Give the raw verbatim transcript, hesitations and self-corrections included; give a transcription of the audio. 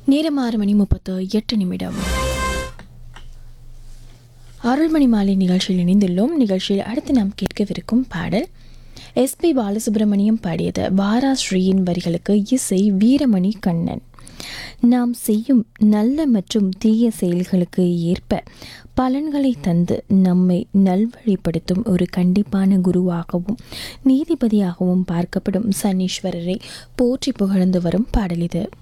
நேரம் ஆறு மணி முப்பத்து எட்டு நிமிடம். அருள்மணி மாலை நிகழ்ச்சியில் இணைந்துள்ளோம். நிகழ்ச்சியில் அடுத்து நாம் கேட்கவிருக்கும் பாடல் எஸ் பி பாலசுப்ரமணியம் பாடியது. வாராஸ்ரீயின் வரிகளுக்கு இசை வீரமணி கண்ணன். நாம் செய்யும் நல்ல மற்றும் தீய செயல்களுக்கு ஏற்ப பலன்களை தந்து நம்மை நல்வழிப்படுத்தும் ஒரு கண்டிப்பான குருவாகவும் நீதிபதியாகவும் பார்க்கப்படும் சனீஸ்வரரை போற்றி புகழ்ந்து வரும் பாடல் இது.